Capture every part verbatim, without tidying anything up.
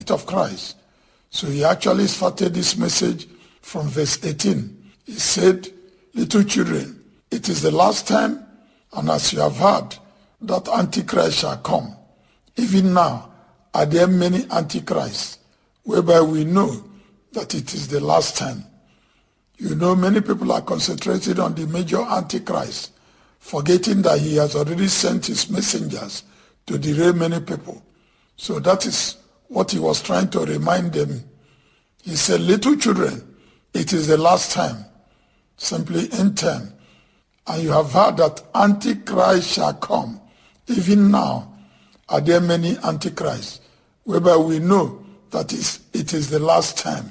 feet of Christ. So he actually started this message from verse eighteen. He said, little children, it is the last time, and as you have heard, that Antichrist shall come. Even now are there many Antichrists, whereby we know that it is the last time. You know, many people are concentrated on the major Antichrist, forgetting that he has already sent his messengers to derail many people. So that is what he was trying to remind them. He said, little children, it is the last time, simply end time. And you have heard that Antichrist shall come. Even now are there many Antichrists, whereby we know that it is the last time.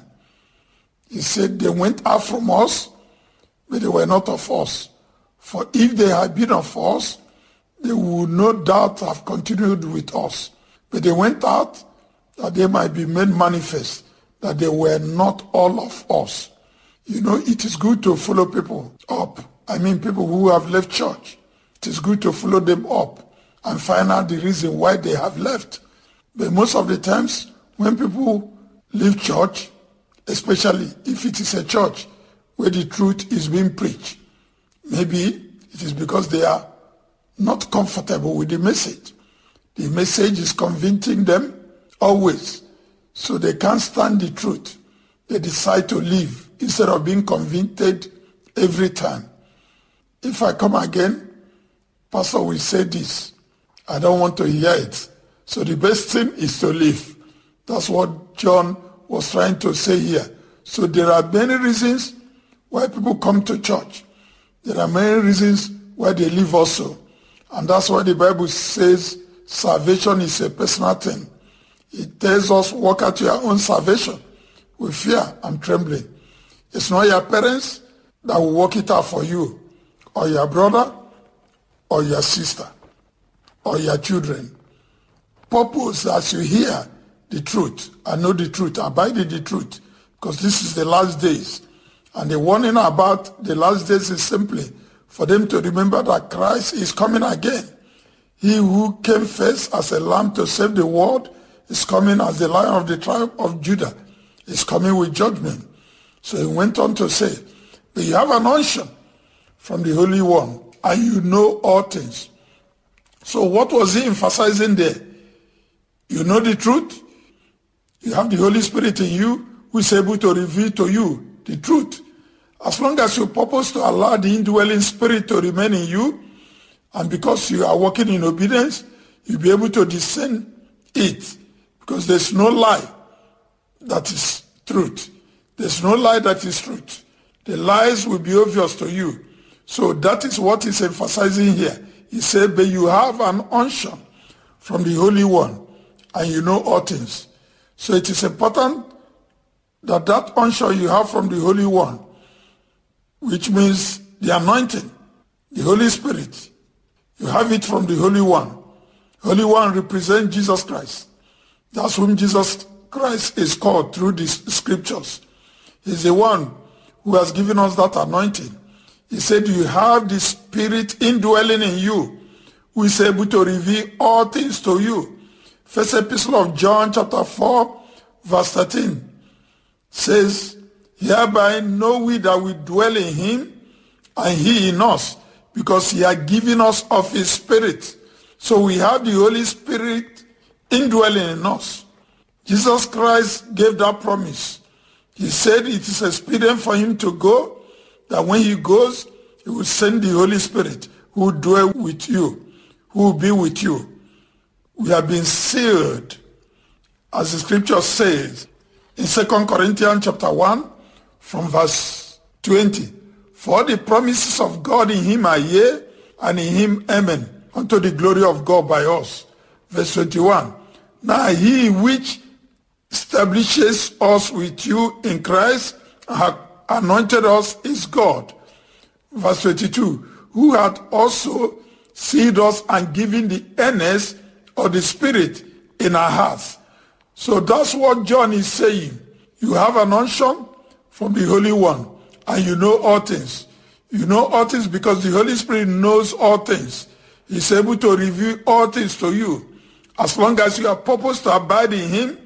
He said, they went out from us, but they were not of us. For if they had been of us, they would no doubt have continued with us. But they went out that they might be made manifest, that they were not all of us. You know, it is good to follow people up. I mean, people who have left church. It is good to follow them up and find out the reason why they have left. But most of the times, when people leave church, especially if it is a church where the truth is being preached, maybe it is because they are not comfortable with the message. The message is convincing them always, so they can't stand the truth. They decide to leave instead of being convicted every time. If I come again, Pastor will say this. I don't want to hear it. So the best thing is to leave. That's what John was trying to say here. So there are many reasons why people come to church. There are many reasons why they leave also. And that's why the Bible says salvation is a personal thing. It tells us, work out your own salvation with fear and trembling. It's not your parents that will work it out for you, or your brother, or your sister, or your children. Purpose as you hear the truth, and know the truth, abide in the truth, because this is the last days. And the warning about the last days is simply for them to remember that Christ is coming again. He who came first as a lamb to save the world is coming as the Lion of the tribe of Judah. Is coming with judgment. So he went on to say, but you have an unction from the Holy One, and you know all things. So what was he emphasizing there? You know the truth. You have the Holy Spirit in you who is able to reveal to you the truth. As long as you purpose to allow the indwelling spirit to remain in you, and because you are walking in obedience, you'll be able to discern it, because there's no lie that is truth. There's no lie that is truth. The lies will be obvious to you. So that is what he's emphasizing here. He said, but you have an unction from the Holy One, and you know all things. So it is important that that unction you have from the Holy One, which means the anointing, the Holy Spirit, you have it from the Holy One. Holy One represents Jesus Christ. That's whom Jesus Christ is called through these scriptures. He's the one who has given us that anointing. He said, you have the Spirit indwelling in you, who is able to reveal all things to you. First Epistle of John chapter four, verse thirteen says, hereby know we that we dwell in him, and he in us, because he has given us of his Spirit. So we have the Holy Spirit indwelling in us. Jesus Christ gave that promise. He said it is expedient for him to go, that when he goes, he will send the Holy Spirit, who will dwell with you, who will be with you. We have been sealed, as the scripture says, in Second Corinthians chapter one, from verse twenty. For the promises of God in him are yea, and in him amen, unto the glory of God by us. Verse twenty-one. Now he which establishes us with you in Christ and hath anointed us is God. Verse twenty-two. Who hath also sealed us and given the earnest of the Spirit in our hearts. So that's what John is saying. You have an unction from the Holy One, and you know all things. You know all things because the Holy Spirit knows all things. He's able to reveal all things to you. As long as you are purposed to abide in him,